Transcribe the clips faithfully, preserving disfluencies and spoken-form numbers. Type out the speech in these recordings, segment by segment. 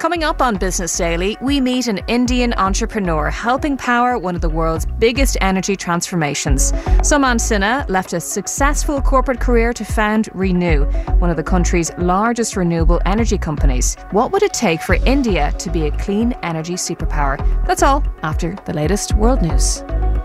Coming up on Business Daily, we meet an Indian entrepreneur helping power one of the world's biggest energy transformations. Sumant Sinha left a successful corporate career to found Renew, one of the country's largest renewable energy companies. What would it take for India to be a clean energy superpower? That's all after the latest world news.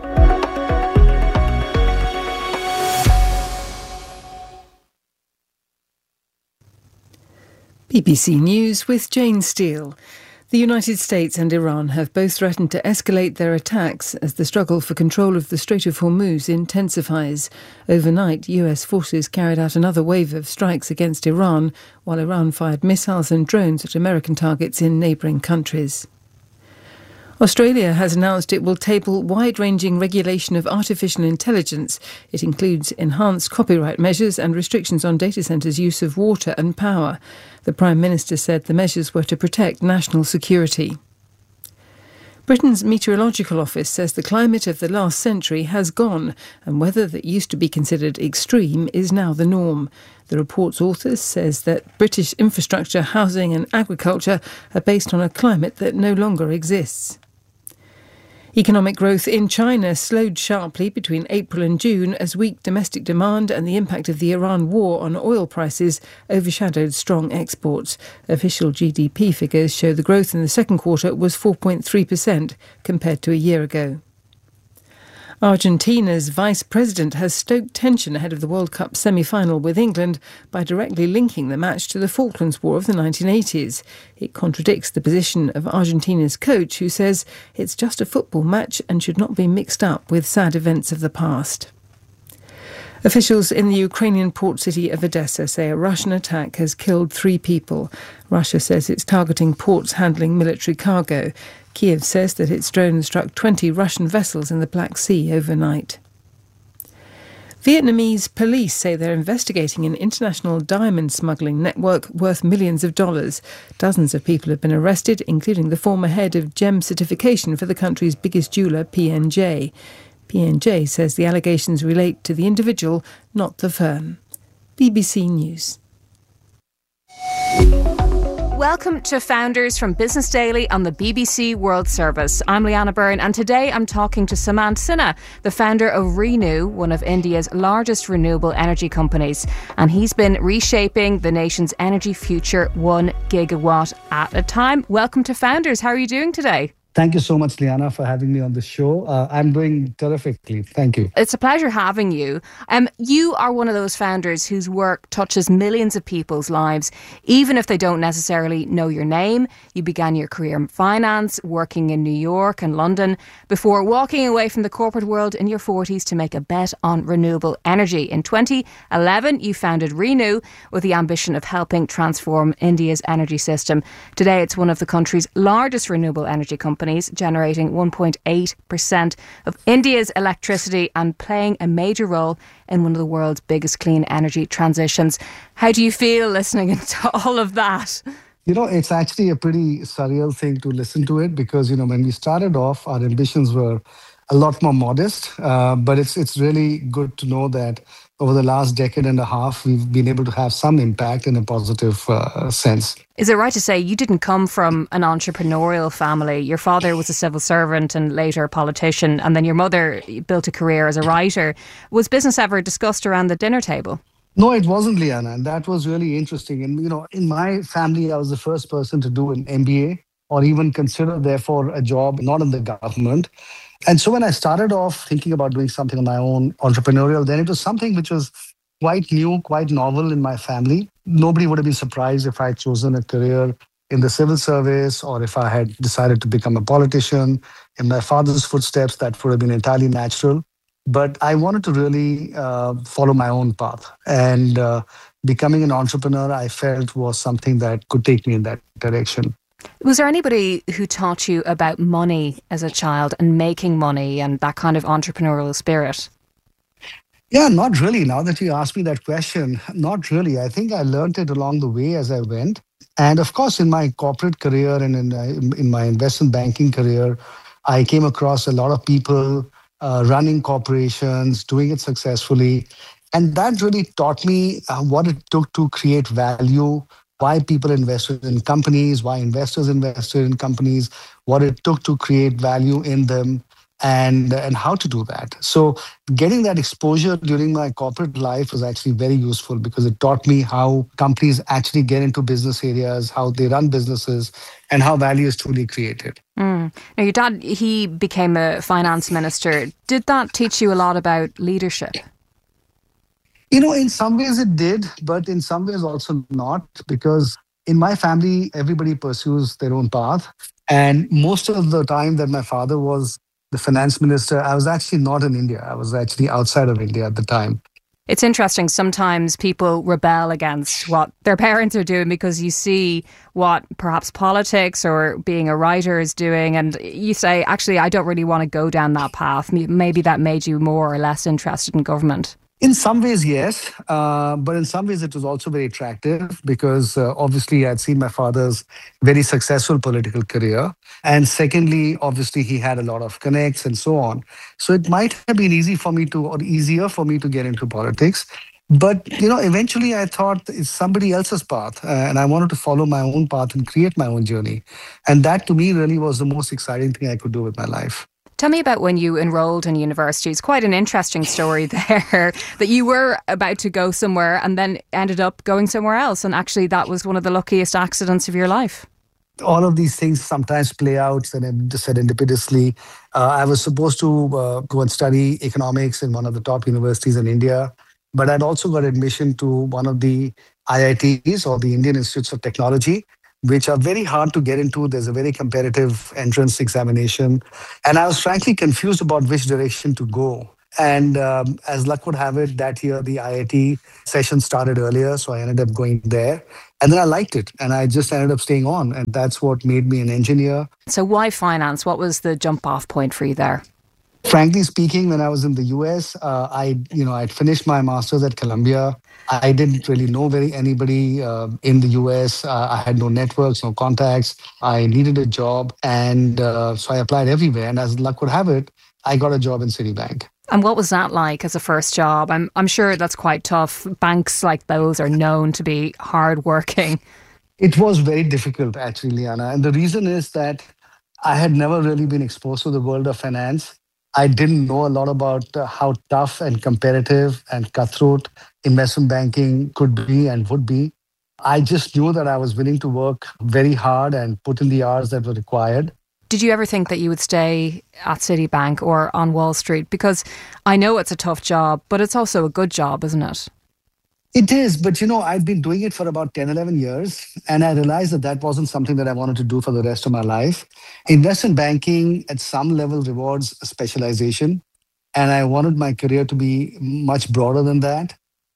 B B C News with Jane Steele. The United States and Iran have both threatened to escalate their attacks as the struggle for control of the Strait of Hormuz intensifies. Overnight, U S forces carried out another wave of strikes against Iran, while Iran fired missiles and drones at American targets in neighbouring countries. Australia has announced it will table wide-ranging regulation of artificial intelligence. It includes enhanced copyright measures and restrictions on data centres' use of water and power. The Prime Minister said the measures were to protect national security. Britain's Meteorological Office says the climate of the last century has gone, and weather that used to be considered extreme is now the norm. The report's author says that British infrastructure, housing and agriculture are based on a climate that no longer exists. Economic growth in China slowed sharply between April and June as weak domestic demand and the impact of the Iran war on oil prices overshadowed strong exports. Official G D P figures show the growth in the second quarter was four point three percent compared to a year ago. Argentina's vice president has stoked tension ahead of the World Cup semi-final with England by directly linking the match to the Falklands War of the nineteen eighties. It contradicts the position of Argentina's coach, who says it's just a football match and should not be mixed up with sad events of the past. Officials in the Ukrainian port city of Odessa say a Russian attack has killed three people. Russia says it's targeting ports handling military cargo. Kiev says that its drone struck twenty Russian vessels in the Black Sea overnight. Vietnamese police say they're investigating an international diamond smuggling network worth millions of dollars. Dozens of people have been arrested, including the former head of gem certification for the country's biggest jeweller, P N J. P N J says the allegations relate to the individual, not the firm. B B C News. Welcome to Founders from Business Daily on the B B C World Service. I'm Leanna Byrne, and today I'm talking to Sumant Sinha, the founder of Renew, one of India's largest renewable energy companies. And he's been reshaping the nation's energy future one gigawatt at a time. Welcome to Founders. How are you doing today? Thank you so much, Liana, for having me on the show. Uh, I'm doing terrifically. Thank you. It's a pleasure having you. Um, you are one of those founders whose work touches millions of people's lives, even if they don't necessarily know your name. You began your career in finance, working in New York and London, before walking away from the corporate world in your forties to make a bet on renewable energy. In twenty eleven, you founded Renew with the ambition of helping transform India's energy system. Today, it's one of the country's largest renewable energy companies, generating one point eight percent of India's electricity and playing a major role in one of the world's biggest clean energy transitions. How do you feel listening to all of that? You know, it's actually a pretty surreal thing to listen to it because, you know, when we started off, our ambitions were a lot more modest. Uh, but it's it's really good to know that over the last decade and a half, we've been able to have some impact in a positive uh, sense. Is it right to say you didn't come from an entrepreneurial family? Your father was a civil servant and later a politician, and then your mother built a career as a writer. Was business ever discussed around the dinner table? No, it wasn't, Liana, and that was really interesting. And, you know, in my family, I was the first person to do an M B A or even consider, therefore, a job not in the government. And so when I started off thinking about doing something on my own, entrepreneurial, then it was something which was quite new, quite novel in my family. Nobody would have been surprised if I had chosen a career in the civil service or if I had decided to become a politician. In my father's footsteps, that would have been entirely natural. But I wanted to really uh, follow my own path. And uh, becoming an entrepreneur, I felt was something that could take me in that direction. Was there anybody who taught you about money as a child and making money and that kind of entrepreneurial spirit? Yeah, not really. Now that you ask me that question, not really. I think I learned it along the way as I went. And of course, in my corporate career and in, uh, in my investment banking career, I came across a lot of people uh, running corporations, doing it successfully. And that really taught me uh, what it took to create value why people invested in companies, why investors invested in companies, what it took to create value in them, and and how to do that. So getting that exposure during my corporate life was actually very useful because it taught me how companies actually get into business areas, how they run businesses, and how value is truly created. Mm. Now, your dad, he became a finance minister. Did that teach you a lot about leadership? You know, in some ways it did, but in some ways also not, because in my family, everybody pursues their own path. And most of the time that my father was the finance minister, I was actually not in India. I was actually outside of India at the time. It's interesting. Sometimes people rebel against what their parents are doing because you see what perhaps politics or being a writer is doing. And you say, actually, I don't really want to go down that path. Maybe that made you more or less interested in government. In some ways, yes. Uh, but in some ways, it was also very attractive because uh, obviously I'd seen my father's very successful political career. And secondly, obviously, he had a lot of connects and so on. So it might have been easy for me to, or easier for me to get into politics. But, you know, eventually I thought it's somebody else's path. Uh, and I wanted to follow my own path and create my own journey. And that to me really was the most exciting thing I could do with my life. Tell me about when you enrolled in university. It's quite an interesting story there, that you were about to go somewhere and then ended up going somewhere else. And actually, that was one of the luckiest accidents of your life. All of these things sometimes play out serendipitously. Uh, I was supposed to uh, go and study economics in one of the top universities in India, but I'd also got admission to one of the I I Ts, or the Indian Institutes of Technology, which are very hard to get into. There's a very competitive entrance examination. And I was frankly confused about which direction to go. And um, as luck would have it, that year the I I T session started earlier, so I ended up going there. And then I liked it, and I just ended up staying on. And that's what made me an engineer. So why finance? What was the jump-off point for you there? Frankly speaking, when I was in the U S, uh, I, you know, I'd finished my master's at Columbia. I didn't really know very anybody uh, in the U S. Uh, I had no networks, no contacts. I needed a job, and uh, so I applied everywhere. And as luck would have it, I got a job in Citibank. And what was that like as a first job? I'm I'm sure that's quite tough. Banks like those are known to be hardworking. It was very difficult, actually, Liana. And the reason is that I had never really been exposed to the world of finance. I didn't know a lot about uh, how tough and competitive and cutthroat investment banking could be and would be. I just knew that I was willing to work very hard and put in the hours that were required. Did you ever think that you would stay at Citibank or on Wall Street? Because I know it's a tough job, but it's also a good job, isn't it? It is, but you know, I'd been doing it for about ten, eleven years, and I realized that that wasn't something that I wanted to do for the rest of my life. Investment banking at some level rewards specialization, and I wanted my career to be much broader than that,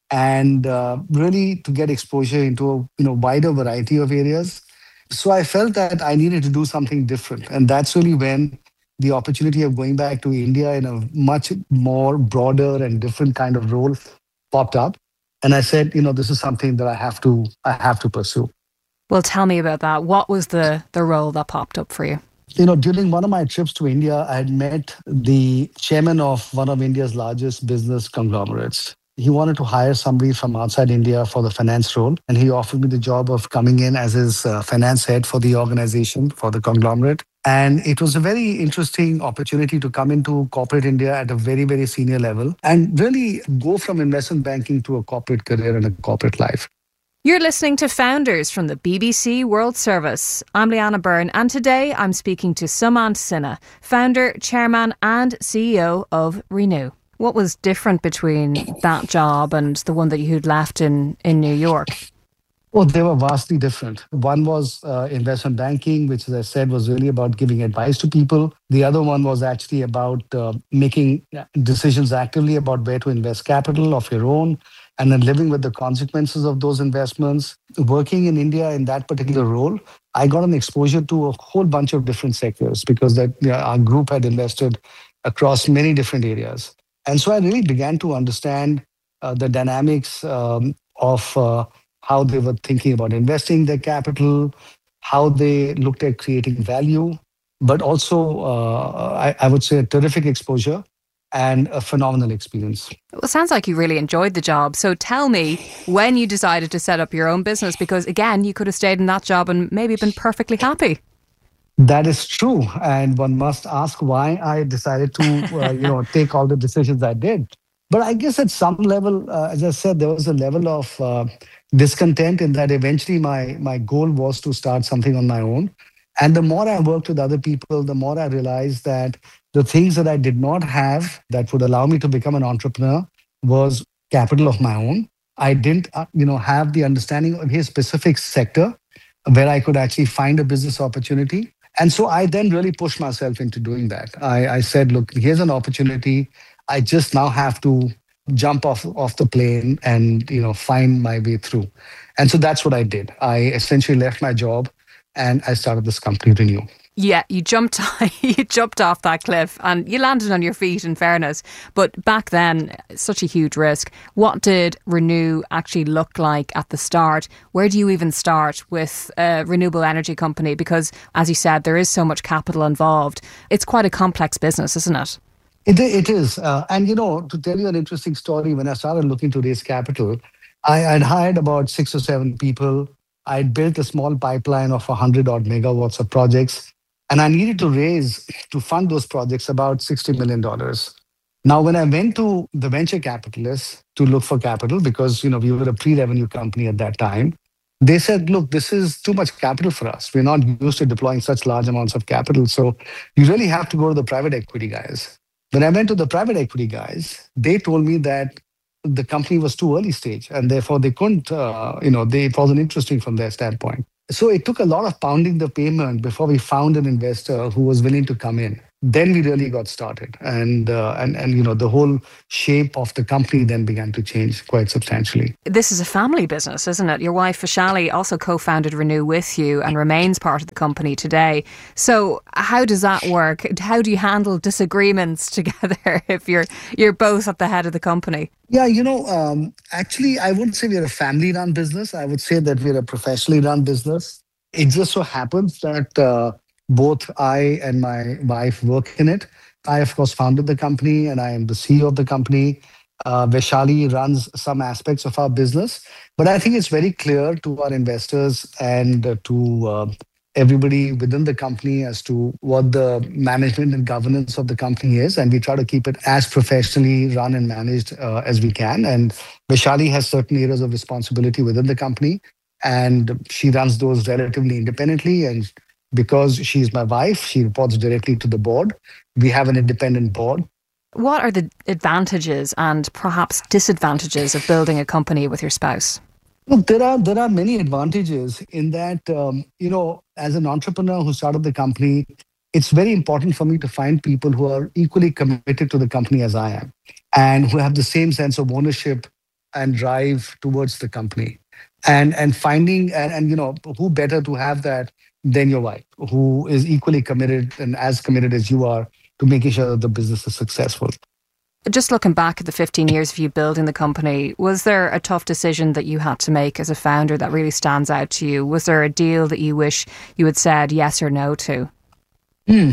and uh, really to get exposure into a you know wider variety of areas. So I felt that I needed to do something different, and that's really when the opportunity of going back to India in a much more broader and different kind of role popped up. And I said, you know, this is something that I have to, I have to pursue. Well, tell me about that. What was the the role that popped up for you? You know, during one of my trips to India, I had met the chairman of one of India's largest business conglomerates. He wanted to hire somebody from outside India for the finance role. And he offered me the job of coming in as his uh, finance head for the organization, for the conglomerate. And it was a very interesting opportunity to come into corporate India at a very, very senior level and really go from investment banking to a corporate career and a corporate life. You're listening to Founders from the B B C World Service. I'm Liana Byrne, and today I'm speaking to Sumant Sinha, founder, chairman and C E O of Renew. What was different between that job and the one that you'd left in, in New York? Well, they were vastly different. One was uh, investment banking, which, as I said, was really about giving advice to people. The other one was actually about uh, making decisions actively about where to invest capital of your own, and then living with the consequences of those investments. Working in India in that particular role, I got an exposure to a whole bunch of different sectors because that you know, our group had invested across many different areas. And so I really began to understand uh, the dynamics um, of uh, how they were thinking about investing their capital, how they looked at creating value, but also, uh, I, I would say, a terrific exposure and a phenomenal experience. Well, it sounds like you really enjoyed the job. So tell me when you decided to set up your own business, because again, you could have stayed in that job and maybe been perfectly happy. That is true. And one must ask why I decided to, uh, you know, take all the decisions I did. But I guess at some level, uh, as I said, there was a level of uh, discontent in that eventually my, my goal was to start something on my own. And the more I worked with other people, the more I realized that the things that I did not have that would allow me to become an entrepreneur was capital of my own. I didn't, uh, you know, have the understanding of his specific sector where I could actually find a business opportunity. And so I then really pushed myself into doing that. I, I said, look, here's an opportunity. I just now have to jump off, off the plane and, you know, find my way through. And so that's what I did. I essentially left my job and I started this company, Renew. Yeah, you jumped you jumped off that cliff and you landed on your feet, in fairness. But back then, such a huge risk. What did Renew actually look like at the start? Where do you even start with a renewable energy company? Because, as you said, there is so much capital involved. It's quite a complex business, isn't it? It, it is. Uh, and, you know, to tell you an interesting story, when I started looking to raise capital, I had hired about six or seven people. I'd built a small pipeline of one hundred odd megawatts of projects. And I needed to raise, to fund those projects, about sixty million dollars. Now, when I went to the venture capitalists to look for capital, because, you know, we were a pre-revenue company at that time, they said, look, this is too much capital for us. We're not used to deploying such large amounts of capital. So you really have to go to the private equity guys. When I went to the private equity guys, they told me that the company was too early stage and therefore they couldn't, uh, you know, they, it wasn't interesting from their standpoint. So it took a lot of pounding the pavement before we found an investor who was willing to come in. Then we really got started. And, uh, and, and you know, the whole shape of the company then began to change quite substantially. This is a family business, isn't it? Your wife, Vaishali, also co-founded Renew with you and remains part of the company today. So how does that work? How do you handle disagreements together if you're you're both at the head of the company? Yeah, you know, um, actually, I wouldn't say we're a family-run business. I would say that we're a professionally run business. It just so happens that uh, both I and my wife work in it. I, of course, founded the company and I am the C E O of the company. Uh, Vaishali runs some aspects of our business. But I think it's very clear to our investors and uh, to uh, everybody within the company as to what the management and governance of the company is. And we try to keep it as professionally run and managed uh, as we can. And Vaishali has certain areas of responsibility within the company. And she runs those relatively independently. And because she's my wife, she reports directly to the board. We have an independent board. What are the advantages and perhaps disadvantages of building a company with your spouse? Look, there are there are many advantages in that, um, you know, as an entrepreneur who started the company, it's very important for me to find people who are equally committed to the company as I am and who have the same sense of ownership and drive towards the company. And and finding, and, and you know, who better to have that than your wife, who is equally committed and as committed as you are to making sure that the business is successful. Just looking back at the fifteen years of you building the company, was there a tough decision that you had to make as a founder that really stands out to you? Was there a deal that you wish you had said yes or no to? Hmm.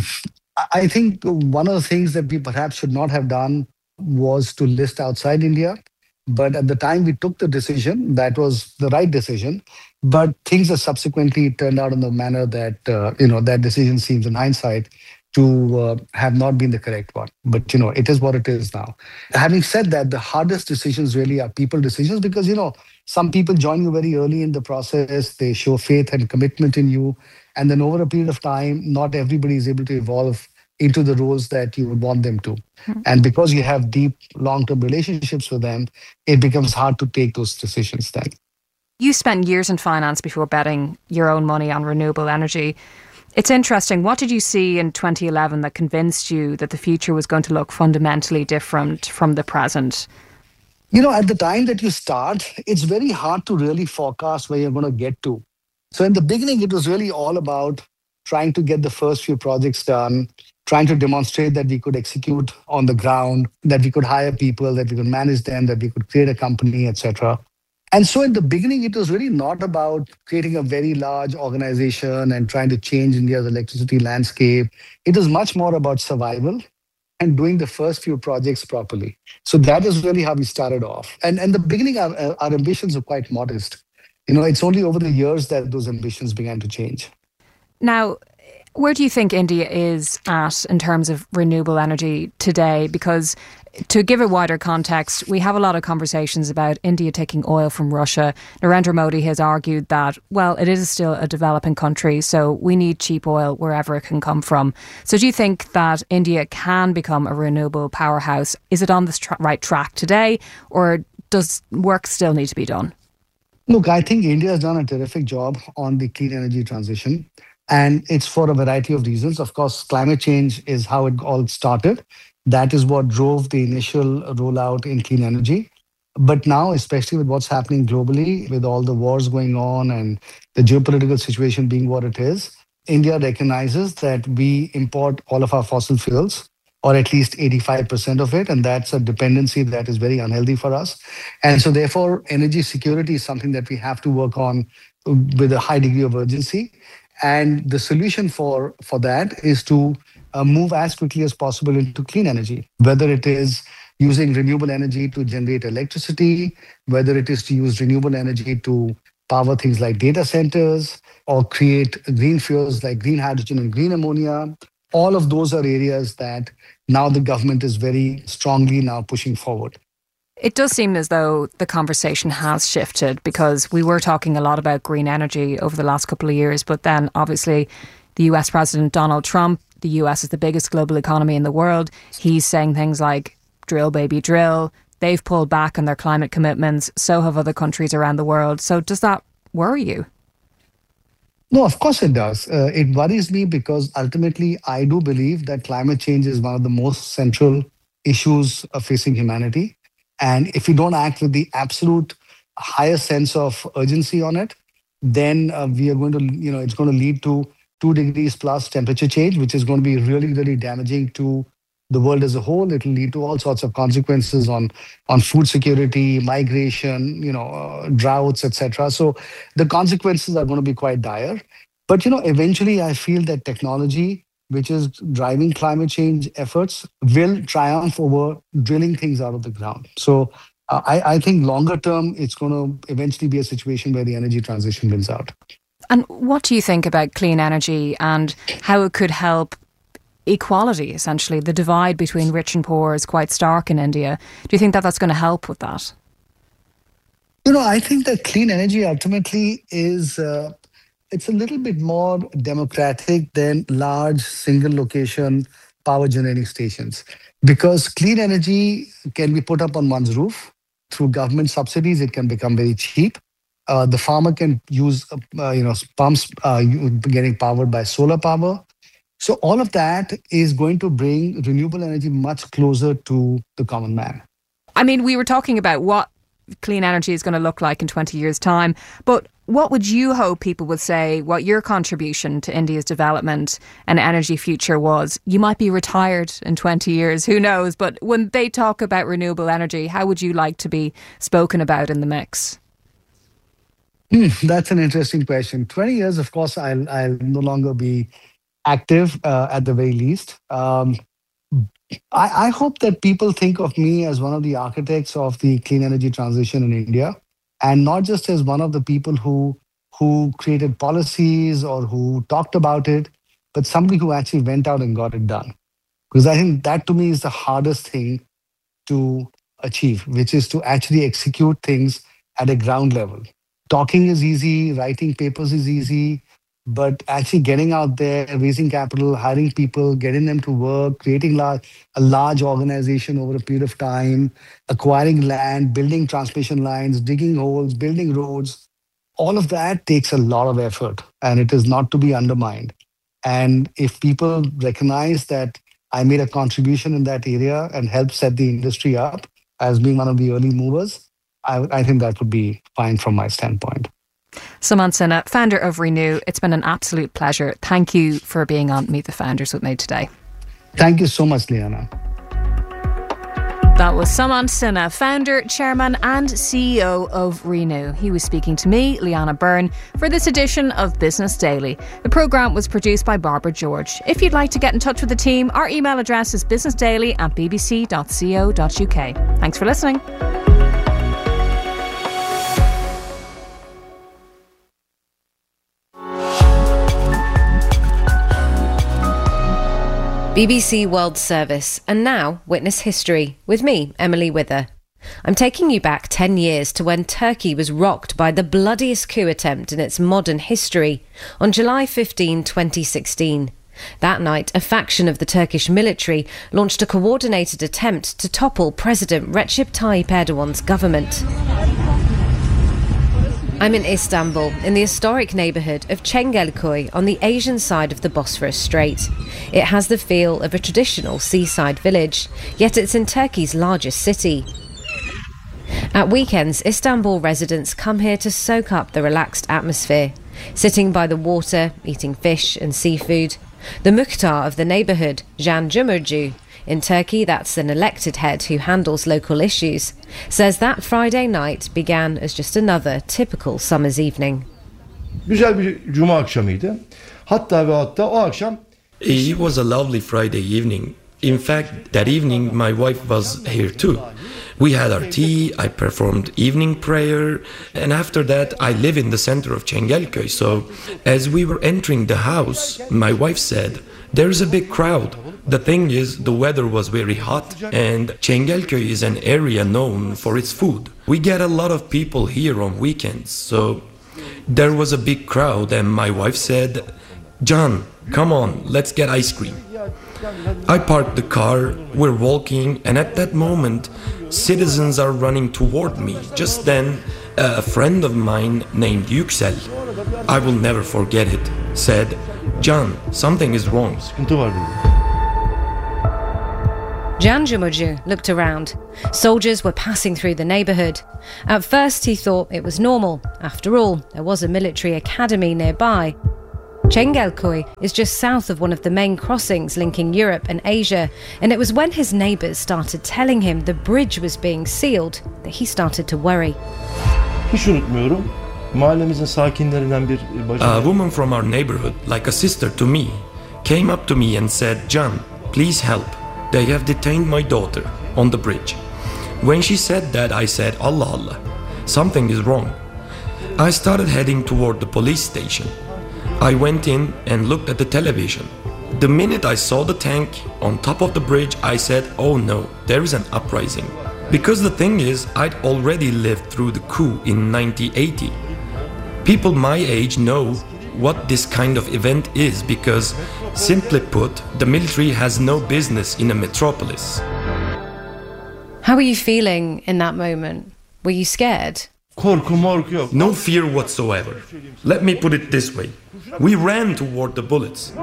I think one of the things that we perhaps should not have done was to list outside India. But at the time we took the decision, that was the right decision. But things have subsequently turned out in the manner that, uh, you know, that decision seems in hindsight to uh, have not been the correct one. But, you know, it is what it is now. Having said that, the hardest decisions really are people decisions because, you know, some people join you very early in the process. They show faith and commitment in you. And then over a period of time, not everybody is able to evolve into the roles that you would want them to. Mm-hmm. And because you have deep long-term relationships with them, it becomes hard to take those decisions then. You spent years in finance before betting your own money on renewable energy. It's interesting. What did you see in twenty eleven that convinced you that the future was going to look fundamentally different from the present? You know, at the time that you start, it's very hard to really forecast where you're going to get to. So in the beginning, it was really all about trying to get the first few projects done, trying to demonstrate that we could execute on the ground, that we could hire people, that we could manage them, that we could create a company, et cetera. And so in the beginning, it was really not about creating a very large organization and trying to change India's electricity landscape. It was much more about survival and doing the first few projects properly. So that is really how we started off. And and the beginning, our, our ambitions were quite modest. You know, it's only over the years that those ambitions began to change. Now, where do you think India is at in terms of renewable energy today? Because to give a wider context, we have a lot of conversations about India taking oil from Russia. Narendra Modi has argued that, well, it is still a developing country, so we need cheap oil wherever it can come from. So do you think that India can become a renewable powerhouse? Is it on the tra- right track today, or does work still need to be done? Look, I think India has done a terrific job on the clean energy transition, and it's for a variety of reasons. Of course, climate change is how it all started. That is what drove the initial rollout in clean energy. But now, especially with what's happening globally, with all the wars going on and the geopolitical situation being what it is, India recognizes that we import all of our fossil fuels, or at least eighty-five percent of it. And that's a dependency that is very unhealthy for us. And so therefore, energy security is something that we have to work on with a high degree of urgency. And the solution for, for that is to uh, move as quickly as possible into clean energy, whether it is using renewable energy to generate electricity, whether it is to use renewable energy to power things like data centers, or create green fuels like green hydrogen and green ammonia. All of those are areas that now the government is very strongly now pushing forward. It does seem as though the conversation has shifted, because we were talking a lot about green energy over the last couple of years, but then obviously the U S President Donald Trump, the U S is the biggest global economy in the world. He's saying things like drill, baby, drill. They've pulled back on their climate commitments. So have other countries around the world. So does that worry you? No, of course it does. Uh, it worries me because ultimately I do believe that climate change is one of the most central issues of facing humanity. And if we don't act with the absolute highest sense of urgency on it, then uh, we are going to, you know, it's going to lead to two degrees plus temperature change, which is going to be really, really damaging to the world as a whole. It will lead to all sorts of consequences on, on food security, migration, you know, uh, droughts, et cetera. So the consequences are going to be quite dire. But, you know, eventually I feel that technology, which is driving climate change efforts, will triumph over drilling things out of the ground. So uh, I, I think longer term, it's going to eventually be a situation where the energy transition wins out. And what do you think about clean energy and how it could help equality, essentially? The divide between rich and poor is quite stark in India. Do you think that that's going to help with that? You know, I think that clean energy ultimately is, uh, it's a little bit more democratic than large single location power generating stations, because clean energy can be put up on one's roof through government subsidies. It can become very cheap. Uh, the farmer can use, uh, you know, pumps uh, getting powered by solar power. So all of that is going to bring renewable energy much closer to the common man. I mean, we were talking about what clean energy is going to look like in twenty years' time, but what would you hope people would say what your contribution to India's development and energy future was? You might be retired in twenty years, who knows? But when they talk about renewable energy, how would you like to be spoken about in the mix? Mm, that's an interesting question. twenty years, of course, I'll, I'll no longer be active uh, at the very least. Um, I, I hope that people think of me as one of the architects of the clean energy transition in India, and not just as one of the people who who created policies or who talked about it, but somebody who actually went out and got it done. Because I think that to me is the hardest thing to achieve, which is to actually execute things at a ground level. Talking is easy, writing papers is easy, but actually getting out there, raising capital, hiring people, getting them to work, creating large, a large organization over a period of time, acquiring land, building transmission lines, digging holes, building roads, all of that takes a lot of effort, and it is not to be undermined. And if people recognize that I made a contribution in that area and helped set the industry up as being one of the early movers, I, I think that would be fine from my standpoint. Sumant Sinha, founder of Renew, it's been an absolute pleasure. Thank you for being on Meet the Founders with me today. Thank you so much, Liana. That was Samant Sinha, founder, chairman and C E O of Renew. He was speaking to me, Leanna Byrne, for this edition of Business Daily. The programme was produced by Barbara George. If you'd like to get in touch with the team, our email address is businessdaily at b b c dot co dot u k. Thanks for listening. B B C World Service, and now Witness History, with me, Emily Wither. I'm taking you back ten years to when Turkey was rocked by the bloodiest coup attempt in its modern history on July fifteenth, twenty sixteen. That night, a faction of the Turkish military launched a coordinated attempt to topple President Recep Tayyip Erdogan's government. I'm in Istanbul, in the historic neighbourhood of Çengelköy on the Asian side of the Bosphorus Strait. It has the feel of a traditional seaside village, yet it's in Turkey's largest city. At weekends, Istanbul residents come here to soak up the relaxed atmosphere, sitting by the water, eating fish and seafood. The muhtar of the neighbourhood, Can Cumhurcu, in Turkey that's an elected head who handles local issues, says that Friday night began as just another typical summer's evening. Güzel bir cuma akşamıydı. Hatta ve hatta o akşam It was a lovely Friday evening. In fact, that evening my wife was here too. We had our tea, I performed evening prayer, and after that I live in the center of Çengelköy. So as we were entering the house, my wife said, "There's a big crowd." The thing is, the weather was very hot, and Çengelköy is an area known for its food. We get a lot of people here on weekends, so there was a big crowd, and my wife said, "John, come on, let's get ice cream." I parked the car, we're walking, and at that moment, citizens are running toward me. Just then, a friend of mine named Yüksel, I will never forget it, said, "John, something is wrong." sıkıntı var dedi. Can Cumhurcu looked around. Soldiers were passing through the neighbourhood. At first he thought it was normal. After all, there was a military academy nearby. Çengelköy is just south of one of the main crossings linking Europe and Asia, and it was when his neighbours started telling him the bridge was being sealed that he started to worry. Hiç unutmuyorum. Mahallemizin sakinlerinden bir bacı. A woman from our neighborhood, like a sister to me, came up to me and said, "John, please help. They have detained my daughter on the bridge." When she said that, I said, "Allah Allah, something is wrong." I started heading toward the police station. I went in and looked at the television. The minute I saw the tank on top of the bridge, I said, "Oh no, there is an uprising." Because the thing is, I'd already lived through the coup in nineteen eighty. People my age know what this kind of event is because, simply put, the military has no business in a metropolis. How were you feeling in that moment? Were you scared? Korku morku yok. No fear whatsoever. Let me put it this way. We ran toward the bullets.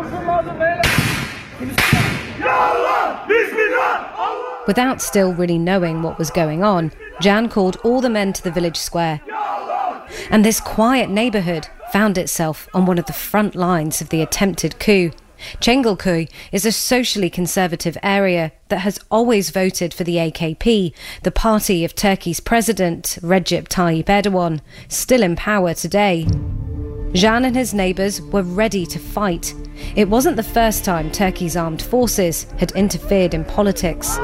Without still really knowing what was going on, Can called all the men to the village square. And this quiet neighbourhood found itself on one of the front lines of the attempted coup. Çengelköy is a socially conservative area that has always voted for the A K P, the party of Turkey's president, Recep Tayyip Erdogan, still in power today. Can and his neighbours were ready to fight. It wasn't the first time Turkey's armed forces had interfered in politics.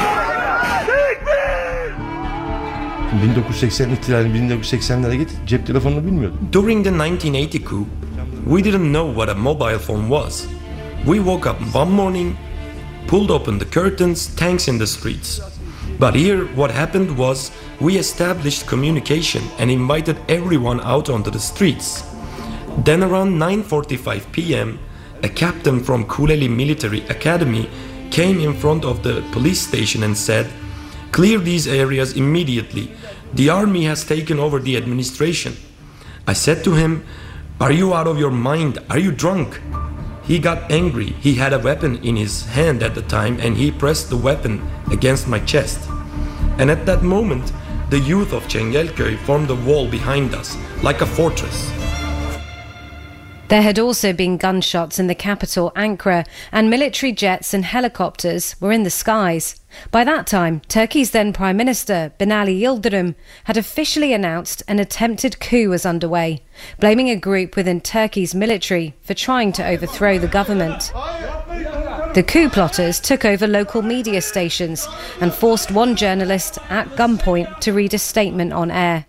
bin dokuz yüz seksen ihtilali bin dokuz yüz seksenlere git, cep telefonunu bilmiyordum. During the nineteen eighty coup, we didn't know what a mobile phone was. We woke up one morning, pulled open the curtains, tanks in the streets. But here, what happened was, we established communication and invited everyone out onto the streets. Then around nine forty-five p m, a captain from Kuleli Military Academy came in front of the police station and said, "Clear these areas immediately. The army has taken over the administration." I said to him, "Are you out of your mind? Are you drunk?" He got angry. He had a weapon in his hand at the time and he pressed the weapon against my chest. And at that moment, the youth of Çengelköy formed a wall behind us, like a fortress. There had also been gunshots in the capital, Ankara, and military jets and helicopters were in the skies. By that time, Turkey's then Prime Minister, Binali Yildirim, had officially announced an attempted coup was underway, blaming a group within Turkey's military for trying to overthrow the government. The coup plotters took over local media stations and forced one journalist at gunpoint to read a statement on air,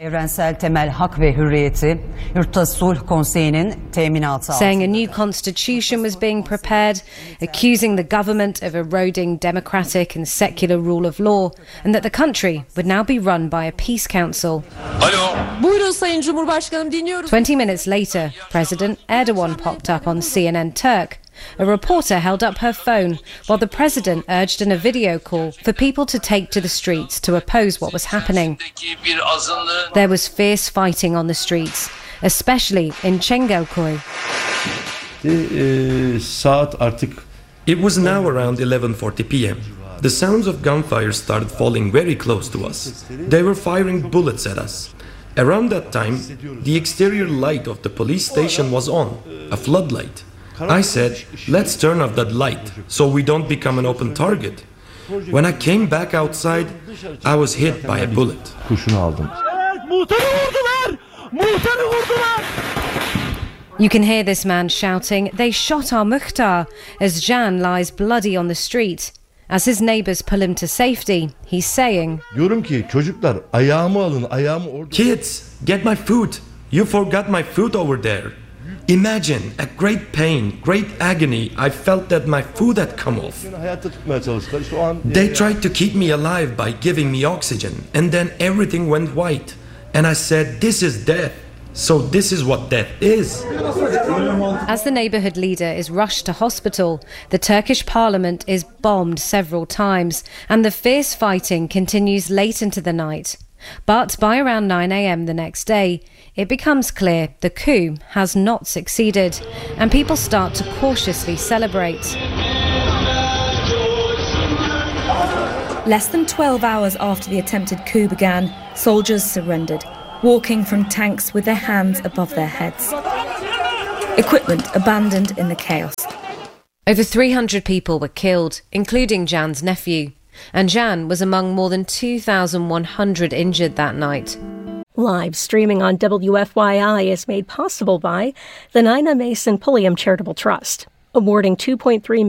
saying a new constitution was being prepared, accusing the government of eroding democratic and secular rule of law, and that the country would now be run by a peace council. Twenty minutes later, President Erdogan popped up on C N N Turk. A reporter held up her phone while the president urged in a video call for people to take to the streets to oppose what was happening. There was fierce fighting on the streets, especially in Çengelköy. It was now around eleven forty p.m. The sounds of gunfire started falling very close to us. They were firing bullets at us. Around that time, the exterior light of the police station was on, a floodlight. I said, let's turn off that light so we don't become an open target. When I came back outside, I was hit by a bullet. You can hear this man shouting, "They shot our Mukhtar," as Jan lies bloody on the street. As his neighbours pull him to safety, he's saying, "Kids, get my food. You forgot my food over there." Imagine, at great pain, great agony, I felt that my food had come off. They tried to keep me alive by giving me oxygen, and then everything went white. And I said, this is death. So this is what death is. As the neighbourhood leader is rushed to hospital, the Turkish parliament is bombed several times, and the fierce fighting continues late into the night. But by around nine a.m. the next day, it becomes clear the coup has not succeeded, and people start to cautiously celebrate. Less than twelve hours after the attempted coup began, soldiers surrendered, walking from tanks with their hands above their heads. Equipment abandoned in the chaos. Over three hundred people were killed, including Jan's nephew. And Jan was among more than two thousand one hundred injured that night. Live streaming on W F Y I is made possible by the Nina Mason Pulliam Charitable Trust, awarding two point three